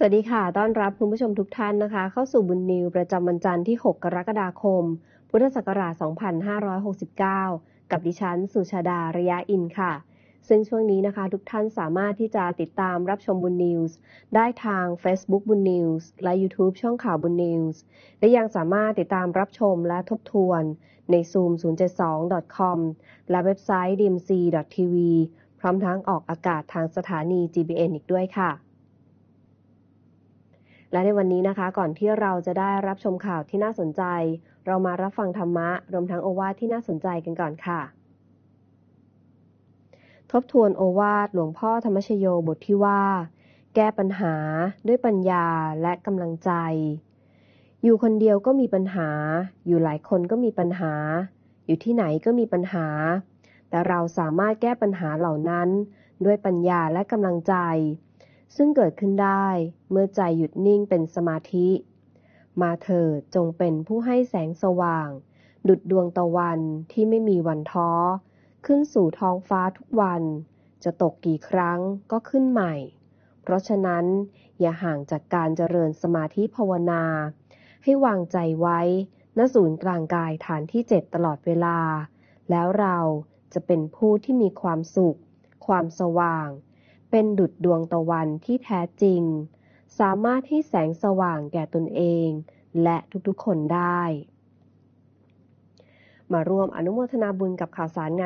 วัสดีค่ะต้อนรับคุณผู้ชมทุกท่านนะคะเข้าสู่บุญนิวประจำวันจันทร์ที่ 6 กรกฎาคม พุทธศักราช 2569 กับดิฉันสุชาดา ระยะอินค่ะ ซึ่งช่วงนี้นะคะทุกท่านสามารถที่จะติดตามรับชมบุญนิวส์ได้ทาง Facebook บุญนิวส์และ YouTube ช่องข่าวบุญนิวส์และยังสามารถติดตามรับชมและทบทวนใน zoom072.com และเว็บไซต์ dmc.tv พร้อมทั้งออกอากาศทางสถานี GBN อีกด้วยค่ะและในวันนี้นะคะก่อนที่เราจะได้รับชมข่าวที่น่าสนใจเรามารับฟังธรรมะรวมทั้งโอวาทที่น่าสนใจกันก่อนค่ะทบทวนโอวาทหลวงพ่อธรรมชโยบทที่ว่าแก้ปัญหาด้วยปัญญาและกำลังใจอยู่คนเดียวก็มีปัญหาอยู่หลายคนก็มีปัญหาอยู่ที่ไหนก็มีปัญหาแต่เราสามารถแก้ปัญหาเหล่านั้นด้วยปัญญาและกำลังใจซึ่งเกิดขึ้นได้เมื่อใจหยุดนิ่งเป็นสมาธิมาเถิดจงเป็นผู้ให้แสงสว่างดุจดวงตะวันที่ไม่มีวันท้อขึ้นสู่ท้องฟ้าทุกวันจะตกกี่ครั้งก็ขึ้นใหม่เพราะฉะนั้นอย่าห่างจากการเจริญสมาธิภาวนาให้วางใจไว้ณศูนย์กลางกายฐานที่7ตลอดเวลาแล้วเราจะเป็นผู้ที่มีความสุขความสว่างเป็นดุจดวงตะวันที่แท้จริงสามารถให้แสงสว่างแก่ตนเองและทุกๆคนได้มาร่วมอนุโมทนาบุญกับข่าวสารงาน